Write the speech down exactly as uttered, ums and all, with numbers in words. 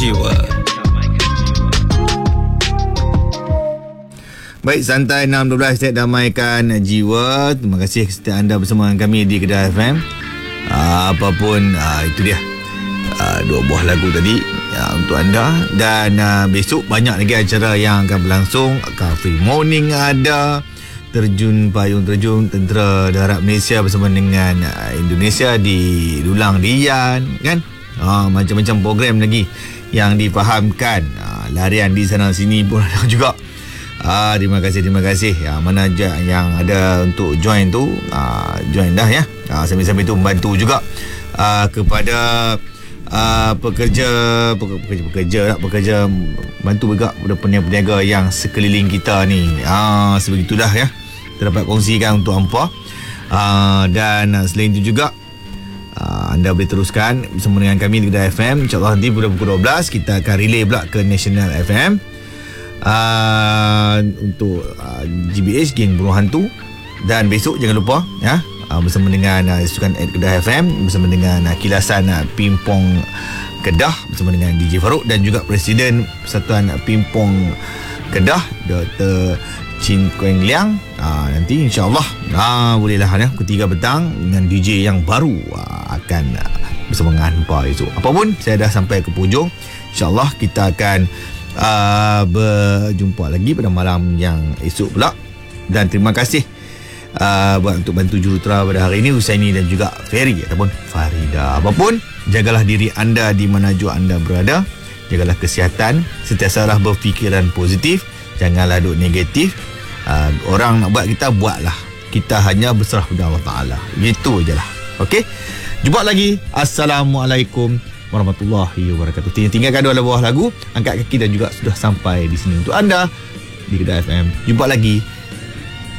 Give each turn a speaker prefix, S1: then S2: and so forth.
S1: jiwa. Baik, santai enam dua belas setiap damaikan jiwa. Terima kasih kesetiaan anda bersama kami di Kedah F M. Uh, apapun uh, itu dia uh, dua buah lagu tadi uh, untuk anda. Dan uh, besok banyak lagi acara yang akan berlangsung. Car Free Morning ada, terjun payung terjun Tentera Darat Malaysia bersama dengan uh, Indonesia di Dulang Dian, kan? Uh, macam-macam program lagi yang difahamkan. Uh, larian di sana sini pun ada juga. Ah, terima kasih, terima kasih. Ya, mana aja yang ada untuk join tu, ah, join dah ya. Ah, sambil-sambil tu membantu juga ah, kepada ah, pekerja, pekerja, pekerja, tak pekerja, bantu juga kepada peniaga-peniaga yang sekeliling kita ni. Ah, sebegitulah ya. Kita dapat kongsikan untuk hampa. Ah, dan selain itu juga, ah, anda boleh teruskan bersama dengan kami di Kedah F M. InsyaAllah nanti pada pukul dua belas kita akan relay pula ke National F M. Uh, untuk uh, G B H Geng Buruh Hantu. Dan besok jangan lupa ya, uh, bersama dengan uh, sukan at Kedah F M, bersama dengan uh, kilasan uh, Pimpong Kedah bersama dengan D J Farouk dan juga Presiden Persatuan uh, Pimpong Kedah Doktor Chin Kueng Liang. uh, Nanti insyaAllah uh, bolehlah ya, pukul tiga petang dengan D J yang baru uh, akan uh, bersama dengan hampa esok. Apapun, saya dah sampai ke hujung. InsyaAllah kita akan Uh, berjumpa lagi pada malam yang esok pula. Dan terima kasih uh, buat untuk bantu jurutera pada hari ini, Husaini dan juga Ferry ataupun Farida. Apapun, jagalah diri anda di mana jua anda berada. Jagalah kesihatan, sentiasalah berfikiran positif, janganlah duk negatif. uh, Orang nak buat kita, buatlah. Kita hanya berserah pada Allah Ta'ala. Gitu je lah. Okey, jumpa lagi. Assalamualaikum warahmatullahi wabarakatuh. Tinggalkan dua buah lagu, angkat kaki dan juga sudah sampai di sini untuk anda di Kedah F M. Jumpa lagi